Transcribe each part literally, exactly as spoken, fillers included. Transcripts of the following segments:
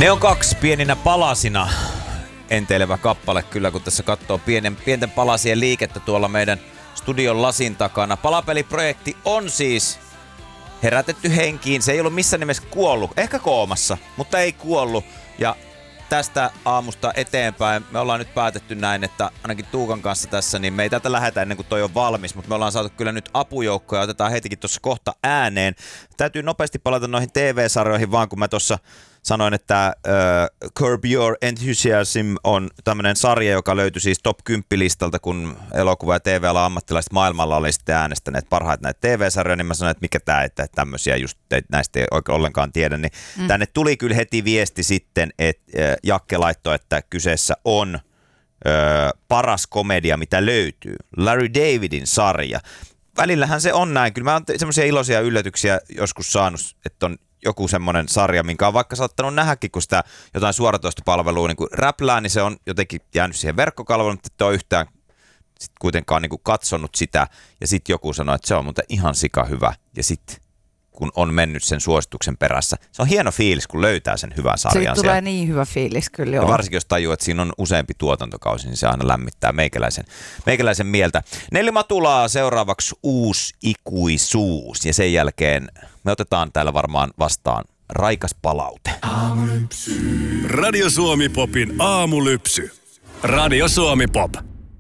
Ne on kaksi pieninä palasina enteilevä kappale kyllä, kun tässä katsoo pienen, pienten palasien liikettä tuolla meidän studion lasin takana. Palapeliprojekti on siis herätetty henkiin. Se ei ollut missään nimessä kuollut. Ehkä koomassa, mutta ei kuollut. Ja tästä aamusta eteenpäin me ollaan nyt päätetty näin, että ainakin Tuukan kanssa tässä, niin me ei täältä lähetä ennen kuin toi on valmis, mutta me ollaan saatu kyllä nyt apujoukkoja ja otetaan heitäkin tuossa kohta ääneen. Täytyy nopeasti palata noihin T V-sarjoihin vaan, kun mä tuossa sanoin, että uh, Curb Your Enthusiasm on tämmöinen sarja, joka löytyi siis top kymmenen listalta, kun elokuva- ja T V-alan ammattilaiset maailmalla oli sitten äänestäneet parhaita näitä T V-sarjoja, niin mä sanoin, että mikä tää, että tämmöisiä just näistä ei oikein ollenkaan tiedä, niin mm. tänne tuli kyllä heti viesti sitten, että äh, Jakke laittoi, että kyseessä on äh, paras komedia, mitä löytyy. Larry Davidin sarja. Välillähän se on näin. Kyllä mä oon semmoisia iloisia yllätyksiä joskus saanut, että on joku semmoinen sarja, minkä on vaikka saattanut nähdäkin, kun sitä jotain suoratoistopalvelua niin räplää, niin se on jotenkin jäänyt siihen verkkokalveluun, mutta et ole yhtään sit kuitenkaan niin kuin katsonut sitä. Ja sitten joku sanoo, että se on muuten ihan sika hyvä. Ja sitten kun on mennyt sen suosituksen perässä, se on hieno fiilis, kun löytää sen hyvän sarjan. Se tulee siellä. niin hyvä fiilis kyllä joo. Ja varsinkin jos tajuu, että siinä on useampi tuotantokausi, niin se aina lämmittää meikäläisen, meikäläisen mieltä. Nelli Matulaa seuraavaksi Uusi ikuisuus. Ja sen jälkeen me otetaan täällä varmaan vastaan raikas palaute. Aamulypsy. Radio Suomi Popin aamulypsy. Radio Suomi Pop.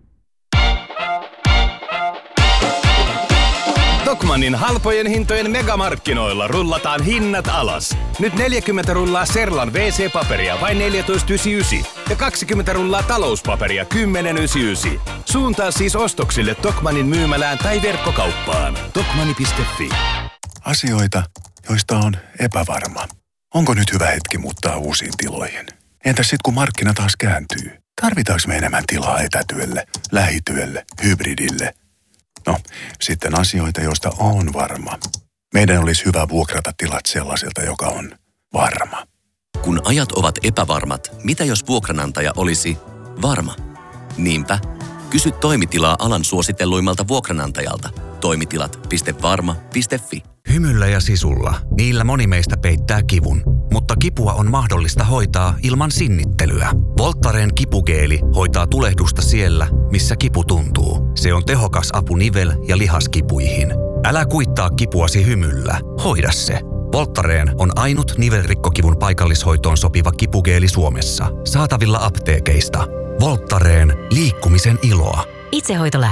Tokmannin halpojen hintojen megamarkkinoilla rullataan hinnat alas. Nyt neljäkymmentä rullaa Serlan wee see-paperia vain neljätoista yhdeksänkymmentäyhdeksän ja kaksikymmentä rullaa talouspaperia kymmenen yhdeksänkymmentäyhdeksän. Suuntaa siis ostoksille Tokmannin myymälään tai verkkokauppaan. Tokmanni piste fi. Asioita, joista on epävarma. Onko nyt hyvä hetki muuttaa uusiin tiloihin? Entäs sit kun markkina taas kääntyy? Tarvitaanko me enemmän tilaa etätyölle, lähityölle, hybridille? No, sitten asioita, joista on varma. Meidän olisi hyvä vuokrata tilat sellaiselta, joka on varma. Kun ajat ovat epävarmat, mitä jos vuokranantaja olisi varma? Niinpä, kysy toimitilaa alan suositelluimmalta vuokranantajalta. Toimitilat piste varma piste fi. Hymyllä ja sisulla. Niillä moni meistä peittää kivun. Mutta kipua on mahdollista hoitaa ilman sinnittelyä. Voltaren kipugeeli hoitaa tulehdusta siellä, missä kipu tuntuu. Se on tehokas apu nivel- ja lihaskipuihin. Älä kuittaa kipuasi hymyllä. Hoida se. Voltaren on ainut nivelrikkokivun paikallishoitoon sopiva kipugeeli Suomessa. Saatavilla apteekeista. Voltaren liikkumisen iloa. Itsehoitolääke.